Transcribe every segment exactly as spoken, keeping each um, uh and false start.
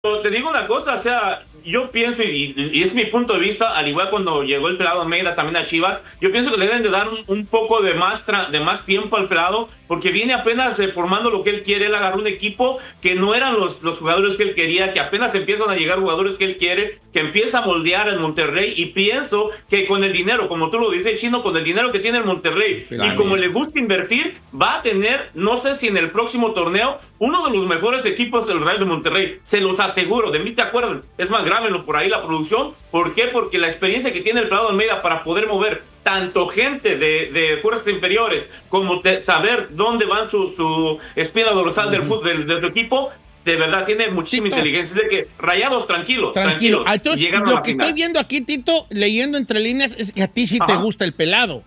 Te digo una cosa, o sea, yo pienso, y, y es mi punto de vista, al igual cuando llegó el Pelado Almeida también a Chivas, yo pienso que le deben de dar un, un poco de más, tra, de más tiempo al Pelado, porque viene apenas eh, formando lo que él quiere. Él agarró un equipo que no eran los, los jugadores que él quería, que apenas empiezan a llegar jugadores que él quiere, que empieza a moldear en Monterrey, y pienso que con el dinero, como tú lo dices, Chino, con el dinero que tiene el Monterrey, Pelado, y como le gusta invertir, va a tener, no sé si en el próximo torneo, uno de los mejores equipos del Real de Monterrey, se los aseguro, de mí te acuerdas. Es más, grábenlo por ahí la producción. ¿Por qué? Porque la experiencia que tiene el Pelado Almeida para poder mover tanto gente de, de fuerzas inferiores como de saber dónde van su, su espina dorsal uh-huh. del fútbol del, de su equipo, de verdad tiene muchísima Tito. inteligencia. Es de que Rayados, tranquilos. Tranquilo. Tranquilos. Entonces, lo que estoy viendo aquí, Tito, leyendo entre líneas, es que a ti sí Ajá. te gusta el Pelado.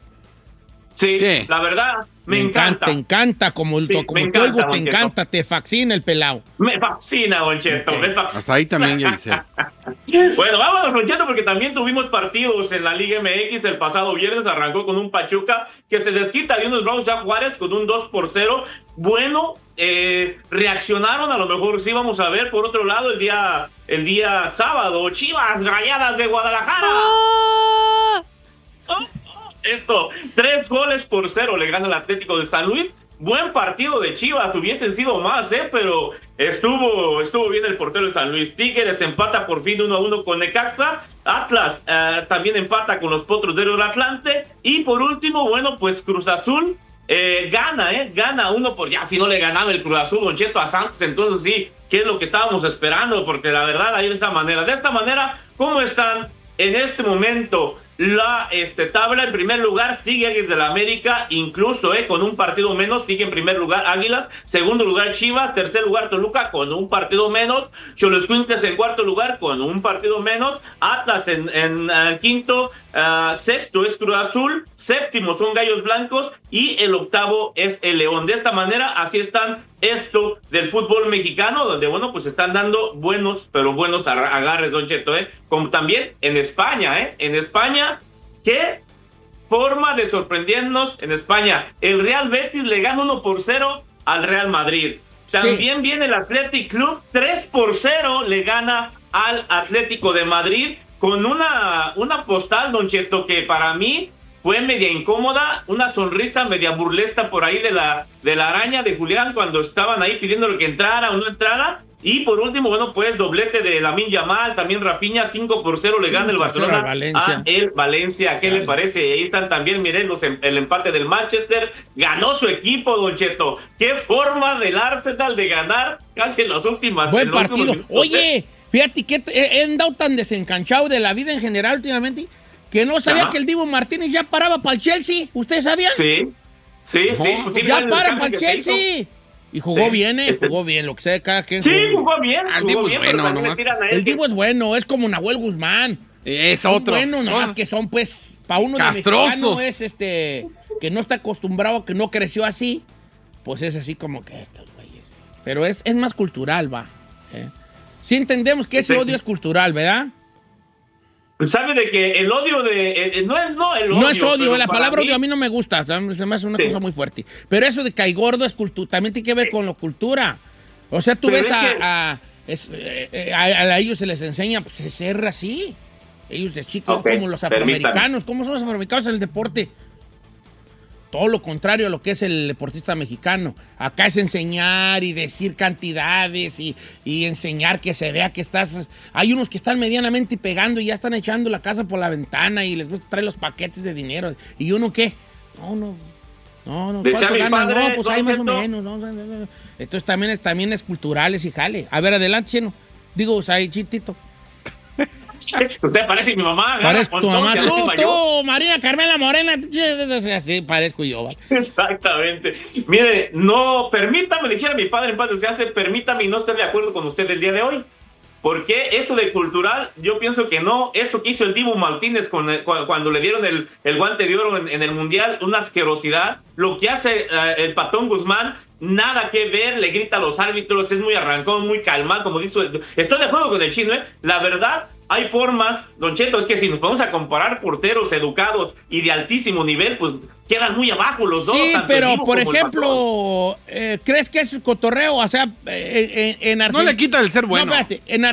Sí, sí, la verdad, me, me encanta. Te encanta, como, el, sí, como te encanta, oigo, te encanta, te fascina el Pelado. Me fascina, Don Cheto, okay. me fascina. Hasta ahí también, yo hice. Bueno, vámonos, Don Cheto, porque también tuvimos partidos en la Liga M X. El pasado viernes arrancó con un Pachuca que se desquita de unos Bravos ya Juárez con un dos por cero. Bueno, eh, reaccionaron, a lo mejor sí vamos a ver. Por otro lado, el día, el día sábado, Chivas Rayadas de Guadalajara. ¡Oh! ¡Oh! Esto, tres goles por cero le gana el Atlético de San Luis. Buen partido de Chivas, hubiesen sido más, ¿eh? Pero estuvo, estuvo bien el portero de San Luis. Tigres empata por fin uno a uno con Necaxa. Atlas eh, también empata con los Potros del Atlante. Y por último, bueno, pues Cruz Azul eh, gana, ¿eh? Gana uno por ya. Si no le ganaba el Cruz Azul, Don Cheto, a Santos, entonces sí, ¿qué es lo que estábamos esperando? Porque la verdad, ahí de esta manera, de esta manera, ¿cómo están en este momento? La este, tabla, en primer lugar sigue Águilas del América, incluso eh, con un partido menos, sigue en primer lugar Águilas, segundo lugar Chivas, tercer lugar Toluca con un partido menos, Xoloitzcuintla en cuarto lugar con un partido menos, Atlas en, en uh, quinto, uh, sexto es Cruz Azul, séptimo son Gallos Blancos y el octavo es el León. De esta manera, así están esto del fútbol mexicano, donde, bueno, pues están dando buenos, pero buenos agarres, Don Cheto, ¿eh? Como también en España, ¿eh? En España, ¿qué forma de sorprendernos en España? El Real Betis le gana uno por cero al Real Madrid. También sí. viene el Athletic Club, tres por cero le gana al Atlético de Madrid, con una, una postal, Don Cheto, que para mí fue media incómoda, una sonrisa media burlesca por ahí de la, de la araña de Julián cuando estaban ahí pidiéndole que entrara o no entrara. Y por último, bueno, pues doblete de Lamine Yamal, también Rafinha, cinco por cero le gana el Barcelona a el Valencia. ¿Qué Dale. le parece? Ahí están también, miren, los, el empate del Manchester. Ganó su equipo, Don Cheto. Qué forma del Arsenal de ganar casi en las últimas. Buen partido. Oye, fíjate que he andado tan desencanchado de la vida en general últimamente que no sabía Ajá. que el Dibu Martínez ya paraba para el Chelsea. ¿Ustedes sabían? Sí, sí, no, sí. Pues, ya para para el Chelsea. Y jugó sí. bien, ¿eh? Jugó bien, lo que sea de cada quien. Sí, jugó bien. Ah, el Dibu es bueno, nomás. El Dibu es bueno, es como Nahuel Guzmán. Es otro. Bueno, nomás oh. que son, pues, para uno Castrosos. de mexicano es este, que no está acostumbrado, que no creció así, pues es así como que estos güeyes. Pero es, es más cultural, va. ¿eh? Sí entendemos que ese sí. odio es cultural, ¿verdad? ¿Sabe de que el odio de... Eh, no, es, no, el odio, no es odio, la palabra mí... odio a mí no me gusta, se me hace una sí. cosa muy fuerte. Pero eso de caer gordo es cultura, también tiene que ver con la cultura. O sea, tú Pero ves a, que... a, es, eh, a, a ellos se les enseña pues, a ser así. Ellos de chicos, okay. como los afroamericanos. Permítame. ¿Cómo son los afroamericanos en el deporte? Todo lo contrario a lo que es el deportista mexicano. Acá es enseñar y decir cantidades y, y enseñar que se vea que estás... Hay unos que están medianamente pegando y ya están echando la casa por la ventana y les gusta traer los paquetes de dinero. ¿Y uno qué? No, no, no, no. ¿Cuánto ganan? No, pues hay más o menos. No, no, no, no. Entonces también es, también es cultural y jale. A ver, adelante, Chino. Digo, o sea, chitito. Usted parece mi mamá. Parezco tu mamá. Tú, tú, Marina Carmela Morena. Sí, parezco yo. ¿vale? Exactamente. Mire, no, permítame, dijera mi padre en paz descanse, permítame y no estoy de acuerdo con usted el día de hoy. Porque eso de cultural, yo pienso que no. Eso que hizo el Dibu Martínez con el, cuando le dieron el, el guante de oro en, en el Mundial, una asquerosidad. Lo que hace uh, el Patón Guzmán, nada que ver, le grita a los árbitros, es muy arrancón, muy calmado, como dice. Estoy de acuerdo con el chino, ¿eh? La verdad, hay formas, Don Cheto, es que si nos vamos a comparar porteros educados y de altísimo nivel, pues quedan muy abajo los dos. Sí, pero por ejemplo, eh, ¿crees que es cotorreo? O sea, eh, en, en Argentina. No le quita el ser bueno. No, espérate, en